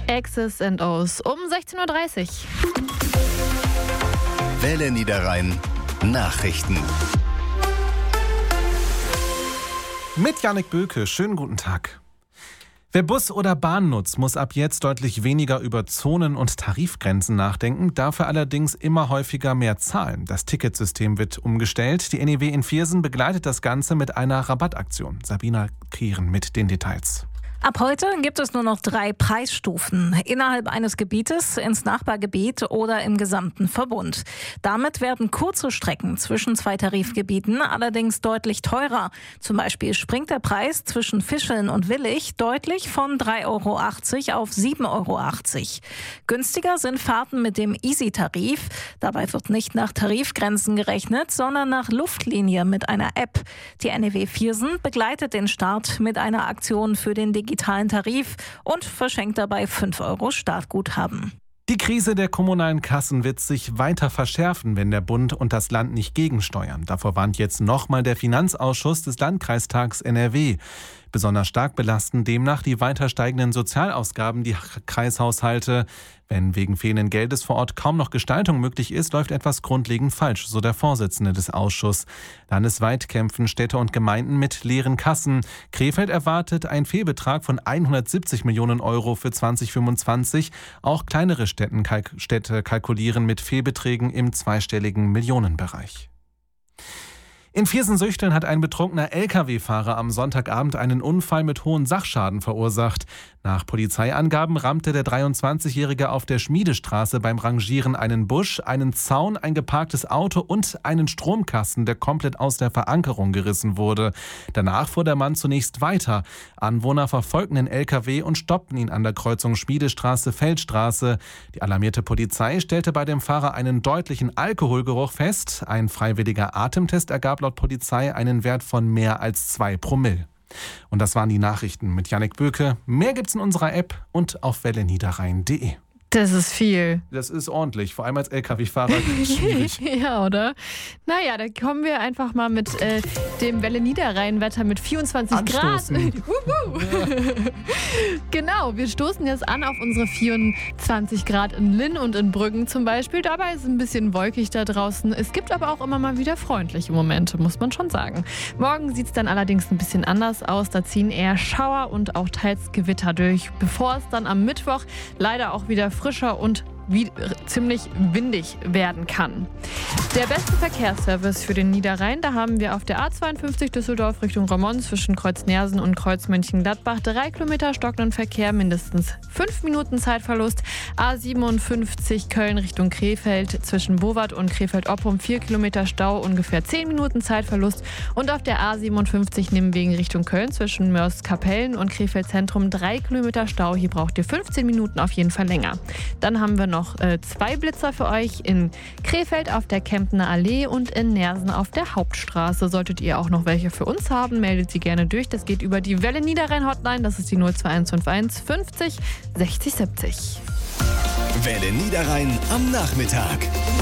X's and O's um 16.30 Uhr. Welle Niederrhein Nachrichten. Mit Jannik Böke, schönen guten Tag. Wer Bus oder Bahn nutzt, muss ab jetzt deutlich weniger über Zonen und Tarifgrenzen nachdenken, dafür allerdings immer häufiger mehr zahlen. Das Ticketsystem wird umgestellt. Die NEW in Viersen begleitet das Ganze mit einer Rabattaktion. Sabina Kieren mit den Details. Ab heute gibt es nur noch 3 Preisstufen innerhalb eines Gebietes, ins Nachbargebiet oder im gesamten Verbund. Damit werden kurze Strecken zwischen 2 Tarifgebieten allerdings deutlich teurer. Zum Beispiel springt der Preis zwischen Fischeln und Willich deutlich von 3,80 € auf 7,80 €. Günstiger sind Fahrten mit dem Easy-Tarif. Dabei wird nicht nach Tarifgrenzen gerechnet, sondern nach Luftlinie mit einer App. Die NEW Viersen begleitet den Start mit einer Aktion für den digitalen Tarif und verschenkt dabei 5 € Startguthaben. Die Krise der kommunalen Kassen wird sich weiter verschärfen, wenn der Bund und das Land nicht gegensteuern. Davor warnt jetzt nochmal der Finanzausschuss des Landkreistags NRW. Besonders stark belasten demnach die weiter steigenden Sozialausgaben die Kreishaushalte. Wenn wegen fehlenden Geldes vor Ort kaum noch Gestaltung möglich ist, läuft etwas grundlegend falsch, so der Vorsitzende des Ausschusses. Landesweit kämpfen Städte und Gemeinden mit leeren Kassen. Krefeld erwartet einen Fehlbetrag von 170 Millionen € für 2025. Auch kleinere Städte kalkulieren mit Fehlbeträgen im zweistelligen Millionenbereich. In Viersen-Süchteln hat ein betrunkener Lkw-Fahrer am Sonntagabend einen Unfall mit hohem Sachschaden verursacht. Nach Polizeiangaben rammte der 23-Jährige auf der Schmiedestraße beim Rangieren einen Busch, einen Zaun, ein geparktes Auto und einen Stromkasten, der komplett aus der Verankerung gerissen wurde. Danach fuhr der Mann zunächst weiter. Anwohner verfolgten den Lkw und stoppten ihn an der Kreuzung Schmiedestraße-Feldstraße. Die alarmierte Polizei stellte bei dem Fahrer einen deutlichen Alkoholgeruch fest. Ein freiwilliger Atemtest ergab laut Polizei einen Wert von mehr als 2 Promille. Und das waren die Nachrichten mit Jannik Böke. Mehr gibt's in unserer App und auf welleniederrhein.de. Das ist viel. Das ist ordentlich, vor allem als Lkw-Fahrer schwierig. Ja, oder? Naja, da kommen wir einfach mal mit dem Welle Niederrhein-Wetter mit 24 Anstoßen. Grad. Genau, wir stoßen jetzt an auf unsere 24 Grad in Linn und in Brüggen zum Beispiel. Dabei ist es ein bisschen wolkig da draußen. Es gibt aber auch immer mal wieder freundliche Momente, muss man schon sagen. Morgen sieht es dann allerdings ein bisschen anders aus. Da ziehen eher Schauer und auch teils Gewitter durch, bevor es dann am Mittwoch leider auch wieder frischer und ziemlich windig werden kann. Der beste Verkehrsservice für den Niederrhein, da haben wir auf der A52 Düsseldorf Richtung Romont zwischen Kreuz Nersen und Kreuz Mönchengladbach 3 Kilometer stockenden Verkehr, mindestens 5 Minuten Zeitverlust. A57 Köln Richtung Krefeld zwischen Bowart und Krefeld-Oppum 4 Kilometer Stau, ungefähr 10 Minuten Zeitverlust. Und auf der A57 Nimwegen Richtung Köln zwischen Mörs-Kapellen und Krefeld Zentrum 3 Kilometer Stau. Hier braucht ihr 15 Minuten auf jeden Fall länger. Dann haben wir noch 2 Blitzer für euch in Krefeld auf der Kemptener Allee und in Nersen auf der Hauptstraße. Solltet ihr auch noch welche für uns haben, meldet sie gerne durch. Das geht über die Welle Niederrhein Hotline. Das ist die 02151 50 60 70. Welle Niederrhein am Nachmittag.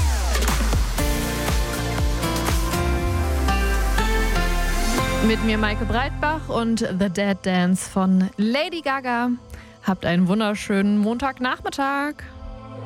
Mit mir Maike Breitbach und The Dead Dance von Lady Gaga. Habt einen wunderschönen Montagnachmittag.